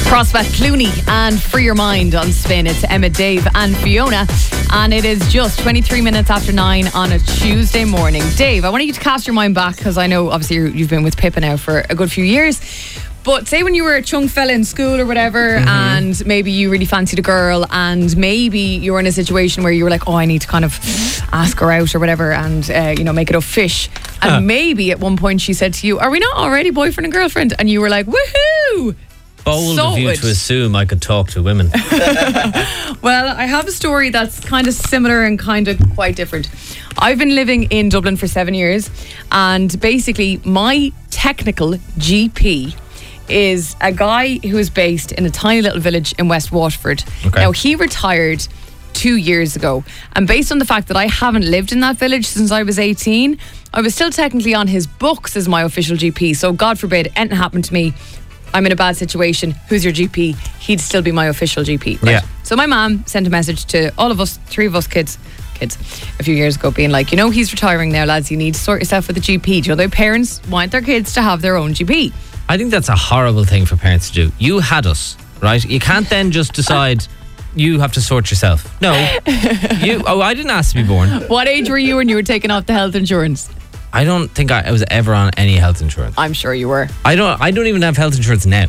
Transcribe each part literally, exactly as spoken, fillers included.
Prospect Clooney and Free Your Mind on Spin. It's Emma, Dave and Fiona, and it is just twenty-three minutes after nine on a Tuesday morning. Dave, I want you to cast your mind back, because I know obviously you've been with Pippa now for a good few years, but say when you were a chung fella in school or whatever, mm-hmm. and maybe you really fancied a girl, and maybe you were in a situation where you were like, oh, I need to kind of ask her out or whatever, and uh, you know, make it a fish, and huh. maybe at one point she said to you, are we not already boyfriend and girlfriend? And you were like, woohoo! Bold so of you to assume I could talk to women. Well, I have a story that's kind of similar and kind of quite different. I've been living in Dublin for seven years, and basically my technical G P is a guy who is based in a tiny little village in West Waterford. Okay. Now, he retired two years ago, and based on the fact that I haven't lived in that village since I was eighteen, I was still technically on his books as my official G P. So God forbid anything happened to me, I'm in a bad situation, who's your G P? He'd still be my official G P. Right? Yeah. So my mum sent a message to all of us, three of us kids, kids, a few years ago, being like, you know, he's retiring now, lads, you need to sort yourself with a G P. Do you know, their parents want their kids to have their own G P. I think that's a horrible thing for parents to do. You had us, right? You can't then just decide you have to sort yourself. No. you. Oh, I didn't ask to be born. What age were you when you were taking off the health insurance? I don't think I was ever on any health insurance. I'm sure you were. I don't I don't even have health insurance now.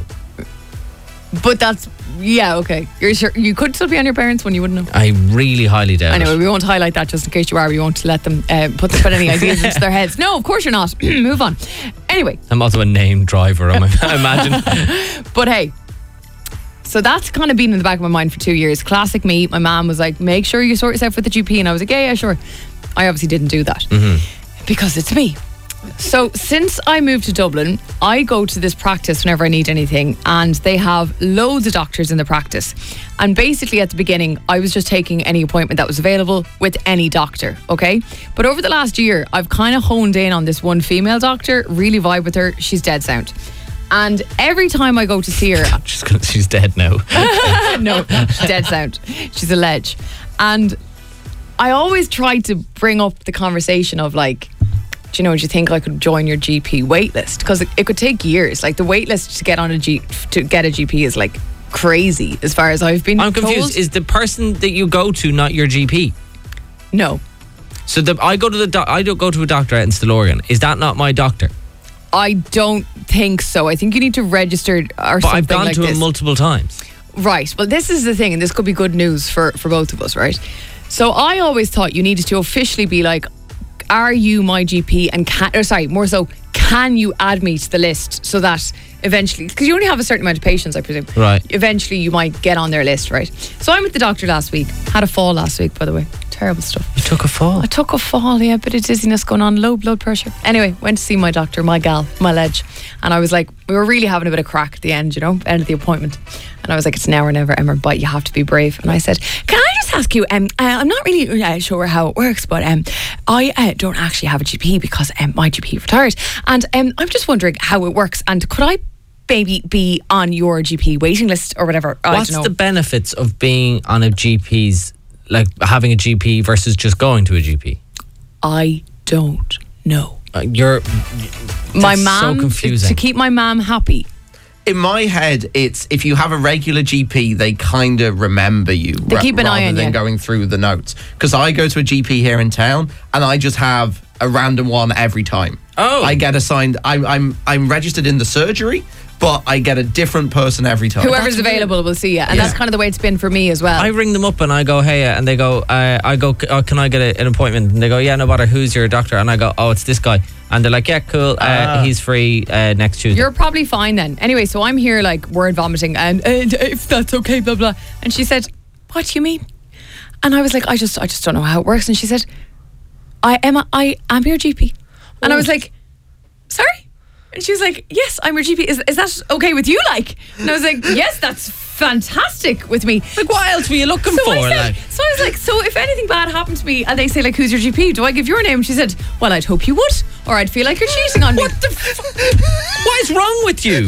But that's, yeah, okay. You're sure you could still be on your parents' one, you wouldn't know. I really highly doubt Anyway, it. we won't highlight that just in case you are. We won't let them uh, put, put any ideas into their heads. No, of course you're not. Move on. Anyway. I'm also a named driver, I imagine. But hey, so that's kind of been in the back of my mind for two years. Classic me. My mom was like, make sure you sort yourself with the G P. And I was like, yeah, yeah, sure. I obviously didn't do that. Mm-hmm. Because it's me. So since I moved to Dublin, I go to this practice whenever I need anything, and they have loads of doctors in the practice. And basically at the beginning, I was just taking any appointment that was available with any doctor, okay? But over the last year, I've kind of honed in on this one female doctor, really vibe with her. She's dead sound. And every time I go to see her... she's, gonna, she's dead now. No, she's dead sound. She's a ledge. And I always try to bring up the conversation of like, do you know, do you think I could join your G P wait list? Because it, it could take years. Like the wait list to get on a G to get a G P is like crazy as far as I've been I'm told. confused. Is the person that you go to not your G P? No. So the, I go to the do- I don't go to a doctor out in Stillorgan. Is that not my doctor? I don't think so. I think you need to register or but something I've gone like to this. him multiple times. Right. Well, this is the thing, and this could be good news for, for both of us, right? So I always thought you needed to officially be like, are you my G P, and can, or sorry, more so, can you add me to the list so that eventually, because you only have a certain amount of patients, I presume. Right. Eventually you might get on their list, right? So I'm with the doctor last week. Had a fall last week, by the way. Terrible stuff. You took a fall? I took a fall, yeah, a bit of dizziness going on, low blood pressure. Anyway, went to see my doctor, my gal, my ledge. And I was like, we were really having a bit of crack at the end, you know, end of the appointment. And I was like, it's now or never, Emma, but you have to be brave. And I said, can I just ask you, um, uh, I'm not really uh, sure how it works, but um, I uh, don't actually have a G P because um, my G P retired. And um, I'm just wondering how it works. And could I maybe be on your G P waiting list or whatever? I What's don't know. the benefits of being on a G P's, like having a G P versus just going to a G P? I don't know. Uh, you're my so mom, confusing. to keep my mom happy. In my head, it's if you have a regular G P, they kind of remember you. They keep an eye on you. Rather than going through the notes. Because I go to a G P here in town, and I just have a random one every time. Oh. I get assigned, I'm, I'm, I'm registered in the surgery, but I get a different person every time. Whoever's that's available weird. Will see you. And yeah. That's kind of the way it's been for me as well. I ring them up and I go, hey, and they go, uh, I go, oh, can I get a, an appointment? And they go, yeah, no bother, who's your doctor? And I go, oh, it's this guy. And they're like, yeah, cool, uh, uh, he's free uh, next Tuesday. You're probably fine then. Anyway, so I'm here like word vomiting and, and if that's okay, blah, blah. And she said, what do you mean? And I was like, I just I just don't know how it works. And she said, I Emma, I am your G P. And oh. I was like, sorry? And she was like, yes, I'm your G P. Is, is that okay with you, like? And I was like, yes, that's fantastic with me. Like, what else were you looking so for? I said, like? So I was like, so if anything bad happened to me and they say, like, who's your G P? Do I give your name? And she said, well, I'd hope you would. Or I'd feel like you're cheating on me. What the f- What is wrong with you?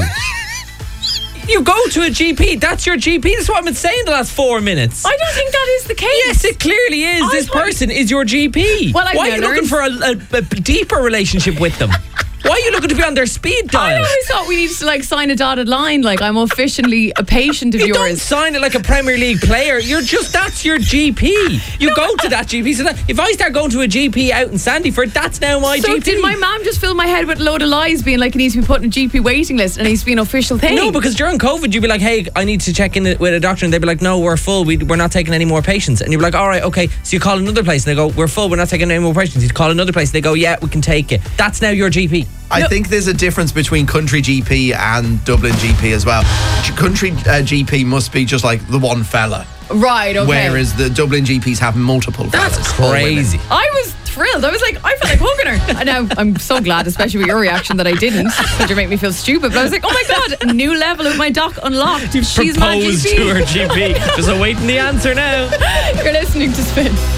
You go to a G P. That's your G P. That's what I've been saying the last four minutes. I don't think that is the case. Yes, it clearly is. I this person is your G P. Well, Why are you learned. looking for a, a, a deeper relationship with them? Why Why are you looking to be on their speed I dial? always thought we needed to like sign a dotted line. Like I'm officially a patient of You don't yours. sign it like a Premier League player. You're just, that's your G P. You go to that G P. So that, if I start going to a G P out in Sandyford, that's now my So G P. did my mum just fill my head with a load of lies, being like it needs to be put in a G P waiting list and it needs to be an official thing? No, because during COVID, you'd be like, hey, I need to check in with a doctor. And they'd be like, no, we're full. We, we're not taking any more patients. And you'd be like, all right, okay. So you call another place and they go, we're full. We're not taking any more patients. You'd call another place. They go, yeah, we can take it. That's now your G P. I No. think there's a difference between country G P and Dublin G P as well. Country uh, G P must be just like the one fella, Right, okay. whereas the Dublin G Ps have multiple That's fellas. all women. crazy. I was thrilled. I was like, I felt like hugging her. And now I'm so glad, especially with your reaction, that I didn't. Because you make me feel stupid. But I was like, oh my God, a new level of my doc unlocked. She's my Proposed G P. to her G P. Just awaiting the answer now. You're listening to Spin.